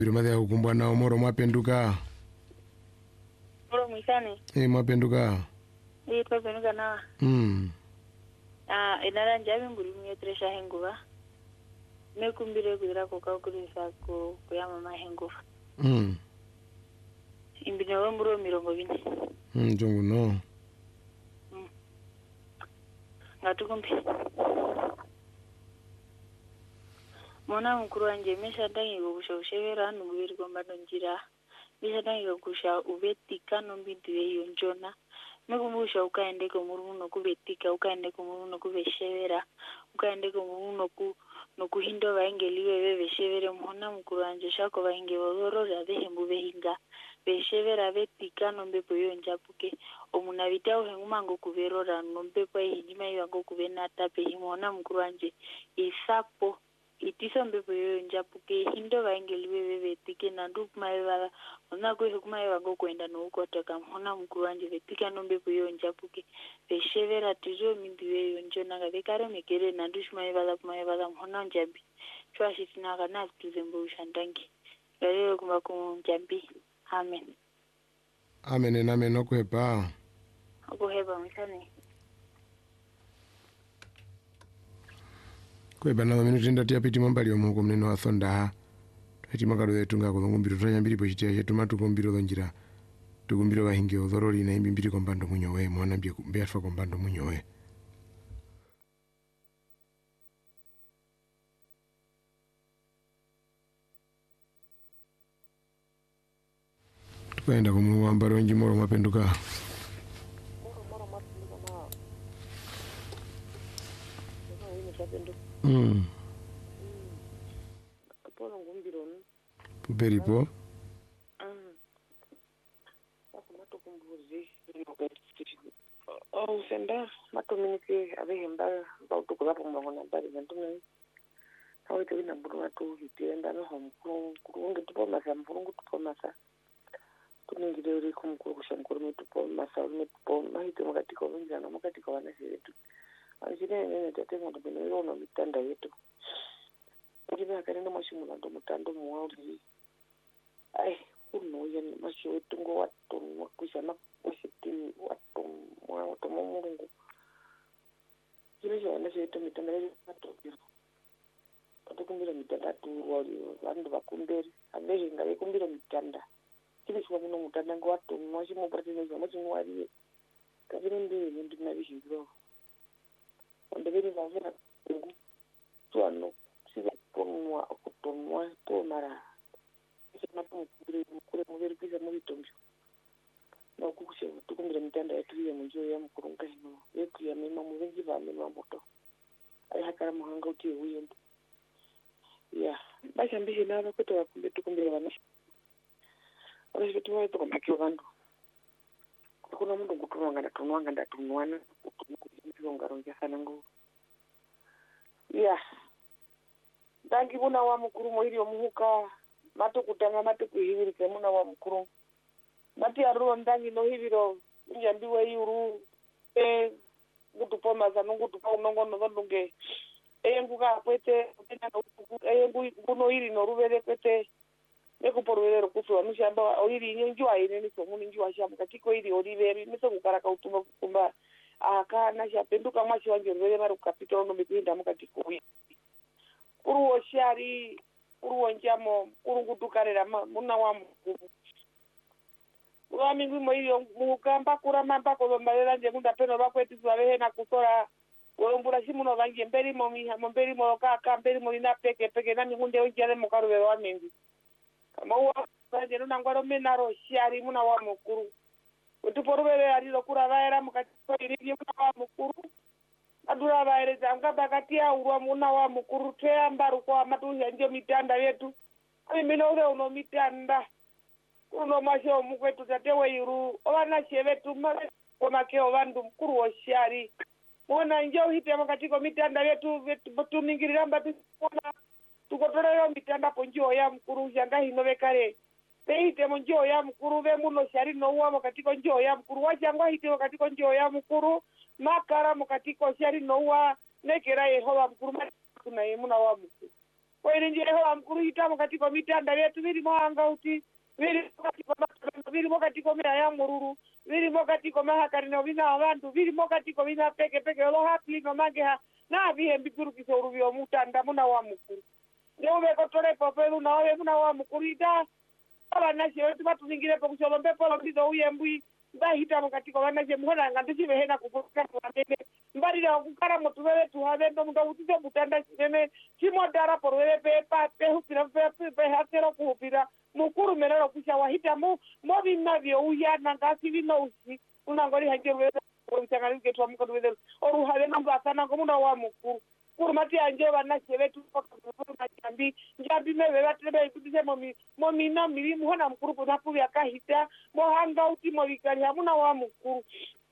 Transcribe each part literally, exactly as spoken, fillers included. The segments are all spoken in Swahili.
Biruma ya ukumbwa na omoro mwapenduka. Moro mwisane. Eh mwapenduka. Eh twapenduka na. Mm. Ah inara njabi mburi myetresha henguva. Mekumbire kugira koka kurisa ko kuyama mahenguva. Mm. Imbino wamburo mirongo bine. Mm jongo no. Mm. Ngatukumbi. Mona mukuru wanje mesha dangi gusha ushevera nugubiri kwamba ndonjira. Mesha dangi gusha ubetika nombintu yeyo njona. Mekumbusha ukaende ko murumu no kubetika ukaende ko murumu no kubeshevera ukaende ko murumu no ku no kuhindo baingeliwe bebeshevere mona mukuru wanje shako bainge borora behembu behinga beshevera betika nombepo yo njapuke omunabita uhengumango kuberora nombepo ehijima yango kubenata pe himona mukuru wanje isapo itiso mbepo yo njapuke hindo baingeliwe bebetike nandu kumaebala ona kwe kumaeba ngo kwenda no ukotaka mona mukuru wanje betika nombepo yo njapuke beshevera tizo mindiwe yo njona gabekare mekere nandu kumaebala kumaebala mona njambi twashi tinaka na tuzembo ushandangi lero kuma ku njambi amen Amen na amen okwepa. okuheba mwisane Kweba na minuti ndati apiti mambali omuko mneno wa thonda. Twati makalo yetu ngako ngumbiro twanyambiri po chitia chetu matukumbiro lonjira. Tukumbiro bahinge odhoroli na imbimbiri kombando munyowe mwana mbye kumbe afa kombando munyowe. Tukaenda kumuwambaro nji moro mapenduka. Moro moro mapenduka na. Ndio yini mapenduka. Mm. Apolo ngumbiro ni. Puperipo. Mm. Sasa matukumbuzi oh senda matuminike abehemba bautukuza pombango na bari ntumwe. Hawe tebina mburu watu hitenda no homkuru kurungi tupo masa mburu tupo masa. Tuningire uri kumukuru kushamukuru metupo masa metupo mahite mukati ko vinjana mukati ko wana setu. Anjine nene tate ngo bino yo no mitanda yetu. Ngibe akane no mashimula ndo mutando muwauri. Ai kuno yen masho tungo watu wakushana kushiti watu mwa watu mungu. Kile jo na setu mitanda yetu watu. Tukumbira mitanda tu wali vandu vakumberi avehi ngave kumbira mitanda. Kile chwa muno mutanda ngo watu mwashi mu pratene zo mwashi mwari. Kabiri ndi ndi na bishiro. Ondebeni vavera kungu tuano sive ponwa okutonwa to mara sema to kure kure muveri pisa muvitomjo na kukushe tukumbira mitanda yetu ye munjo ya mukurunga hino yetu ya mema muvengi va mema moto ai hakara muhanga uti uyende ya basha mbihe nava kweto vakumbe tukumbira vana ona sivetu vaito kwamakio vandu kuna mundu ngutunwanga ndatunwanga ndatunwana kutunongaronja sana ngo ya dangi muna wa mukuru moiri omuhuka mato kutanga mato kuhiviri ke muna wa mukuru mati aruo ndangi no hiviro njambiwe yuru e ngutupo mazano ngutupo nongo no ndunge e nguka kwete tena no e ngu kuno iri no ruvere kwete nekuporwero kuswa mushamba oiri nyenjwa ine ni somuni njwa shamba katiko iri oriveri niso kukaraka utuma kumba aka na shapenduka mwashi wanje rwele mara kapitolo no mikuinda mukatiko uri uruwo shari uruwo njamo urungutukarera muna wa mukuru uwa mingi moyo mukamba kurama mpako lombalela nje kunda peno bakweti zwabehe na kusora wombura shimuno bangi mberi mo miha mberi mo kaka mberi mo ina peke peke na migunde ojale mukarwe wa mingi kama uwa baje no ngwaro menaro shari muna wa mukuru utuporubere ari lokura vaera mukatiko iri muna wa mukuru adura vaere zanga bakatia urwa muna wa mukuru teambaru kwa matuya ndio mitanda yetu ami minore uno mitanda uno masho mukwetu tatewe iru obana shevetu mare koma keo vandu mkuru oshari mona njoo hite makatiko mitanda yetu tumingirira mbatu mona tukotoreyo mitanda ponjo ya mkuru janga hinove kare peite monjo ya mkuru ve muno shari no uwa makatiko njoo ya mkuru wajanga hite makatiko njoo ya mkuru makara makatiko shari no uwa nekera yehova mkuru kuna yemuna wa mkuru kwa ile njira ho amkuru hitamo katika mitanda yetu vili mwanga uti vili katika matendo vili katika mea ya mururu vili katika mahakari na vina abantu vili katika vina peke peke lo hapi no mangeha na vihe mbikuru kisoruvyo mutanda muna wa mukuru leo beko tole popelu na wewe muna wa mukuru ita abana she wetu batuzingire po kusolo mbepo lo bizo uyembwi bahita katika wana je muhona ngandisi behena kufuka kwandele mbali ya kukara motuvele tuhave ndo mundo utize butanda sime chimo dara porwele pe pa pe hupira pe pe hatero kuhupira mukuru merero kusha wahita mu mobi navyo uya nangasi vino usi unangori hanje wewe wamchangani ketwa mkono wewe oru have namba sana komuna wa mukuru kuru mati anje wana chevetu kwa na jambi jambi mewe batebe kudise momi momi na miri muhona mukuru kunapu yakahita mohanga uti movikali hamuna wa mukuru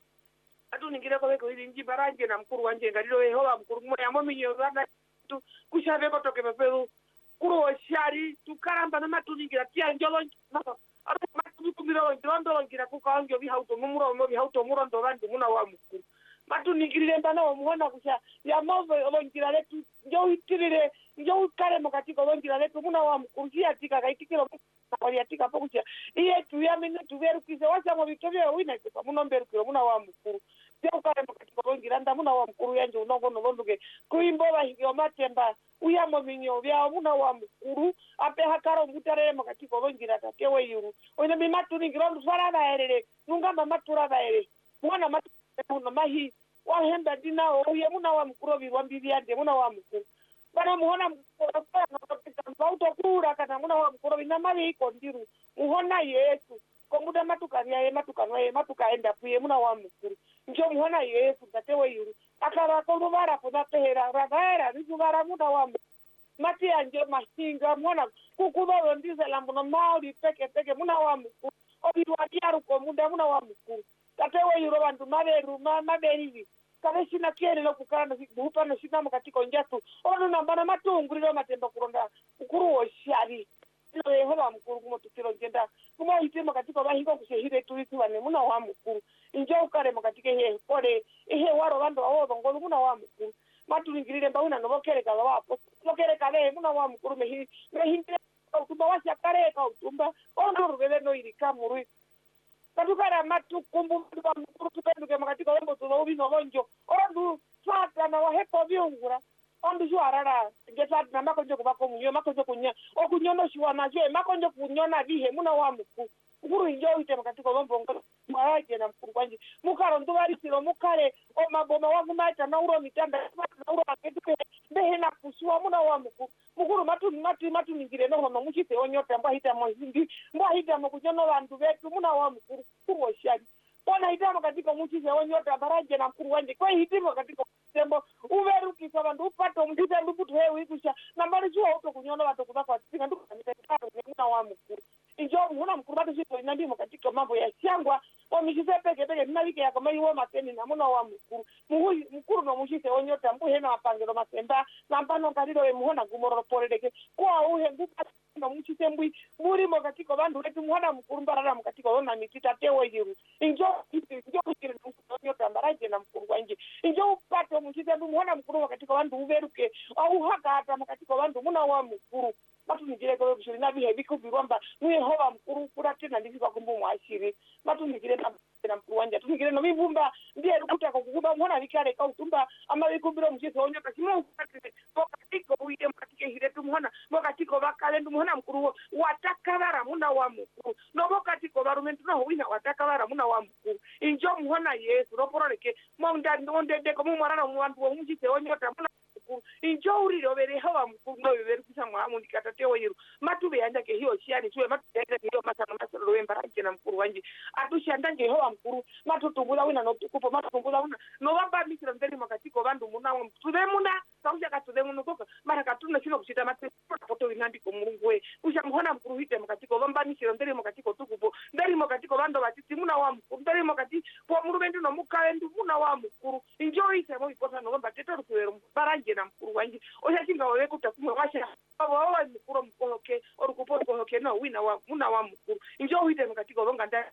atu ningire kwa weko hili nji baranje na mkuru wanje ngalilo ehowa mkuru mwa ya momi nyozana tu kushave kotoke pepelu kuru oshari tukaramba na matu ningira tia njolo nako atu matu kumiro njondo ngira kukaongyo vihauto mumuro mo vihauto muro ndo vandu muna wa mkuru matu ningire mbana omuhona kusha ya move olongira letu njo hitirire njo kare mokatiko olongira letu muna wa mkuru sia tika kaitikiro kwa tika pokusha iye tu ya mine tu veru kise wacha mo vitovyo wina kwa muno mberu kiro muna wa mkuru sio kare mokatiko olongira nda muna wa mkuru yanje unongo nolonduke kuimboba hivyo matemba uya mo minyo vya muna wa mkuru ape hakaro mutare mokatiko olongira takewe yuru oina mimatu ningira ndufara baerere nunga mamatura baere mwana matu muna mahi wahenda dina uye muna wa mkuru virwa mbivi ande muna wa mkuru bana muhona mkuru bauto kura kana muna wa mkuru ina mali iko ndiru muhona Yesu komuda matukania ye matukanwa ye matukaenda puye muna wa mkuru njo muhona Yesu tatewe yuru akara ko bara poda tehera ragara rizubara muna wa mkuru mati anje mahinga mwana kukuba ndize lambuno mauli peke peke muna wa mkuru obirwa diaru ko muda muna wa mkuru tatewe yuru bantu maberu maberivi kale sina kiere lo kukana bupa no sina mukatiko njatu ono nambana matunguriro matemba kuronda ukuru oshari no yehova mukuru kumo tukiro ngenda kumo itema katiko bahingo kushehire tulitu bane muna wa mukuru inje ukare mukatike he pole ehe waro bando awo ngolu muna wa mukuru matulingirire mbauna no bokereka wapo bokereka le muna wa mukuru mehi mehi utumba washa kare ka utumba ono rubele no irika muri katukara matu kumbu kwa mkuru tupenduke makatika wembo tulobi nolonjo ondu fata na wahepo viungura ondu juarara ngesat na makonjo kubako munyo makonjo kunya okunyono shiwa na jwe makonjo kunyona vihe muna wa mkuru mkuru injo ite makatika wembo ngalo maraje na mkuru kwanji mukaro ndubari silo mukare o maboma wangu maita na uro mitanda na uro aketuke behe na kusua muna wa mkuru mukuru matu matu matu ningire no hono muchite onyote mba hita mozindi mba hita mokujono bantu betu muna wa mkuru kubo shadi bona hita katika muchite onyote baraje na mkuru wanje kwa hitimo katika tembo uveru kisa bantu upato mchite ndubutu hewe ikusha na mbali jua uto kunyono watu kudakwa tinga nduku kanitekaro muna wa mkuru injo muna mkuru batu shito inandimo katika mambo ya shangwa o mishise peke peke ninawike ya kama iwo mateni na muna wa mkuru muhui mkuru no mushise onyota mbuhe na wapangelo masemba na mpano kadiro we muhona gumoro poredeke kwa uhe ngupa na mushise mbui muri mo katika bandu wetu muhona mkuru mbarara mkatika wana mitita tewe yiru injo injo kukiri onyota mbaraje na mkuru wanje injo upato mushise mbu muhona mkuru katika bandu uveruke au haka hata mkatika bandu muna wa mkuru matu nijire kwa kushuri na bihe biku biromba muhe hova mkuru kura tena ndivika kumbu mwashiri matu nijire na na mkuru wanje tunigire no mibumba ndiye rukuta ko kukumba mwana vikare ka utumba ama bikumbiro mchise onyoka kimwe ukatike kokatiko uite mkatike hiretu mwana mokatiko bakale ndu mwana mkuru watakabara muna wa mkuru no mokatiko barumentu no wina watakabara muna wa mkuru injo mwana Yesu roporoleke monda ndonde ko mwana na mwandu wo mchise onyota mwana injo uri robere hawa mkuru no beberu kisa mwamu ndikatewe yiru matube yandake hiyo shiani tuwe matube yandake hiyo masana masana roemba ranje na mkuru wanje atushandange hawa mkuru matutumbula wina no tukupo matutumbula wina no wamba misira ndeni makatiko bandu muna tuve muna sauja katuve muna koka mara katuna sino kushita mate poto winandi ko Mungu we usha mhona mkuru hite makatiko wamba misira ndeni makatiko tukupo ndeni makatiko bando batiti muna wa mkuru ndeni makati kwa muru bendu no mukaendu muna wa mkuru enjoy se mo ipota no wamba teto rukwero baranje na mkuru wanje osha kinga wewe kutakumwe washa wawa mkuru mkohoke orukupo mkohoke no wina wa muna wa mkuru enjoy hite makatiko longa ndani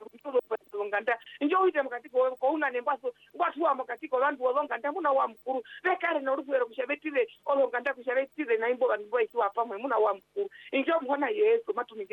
nganda injo uite mkatiko ko una nembaso ngwatu wa mkatiko bandu wonga ndamuna wa mkuru bekare no rufu wero kushabetire olonga nda kushabetire na imbo vanhu voisiwa pamwe muna wa mukuru injo muona yesu matumike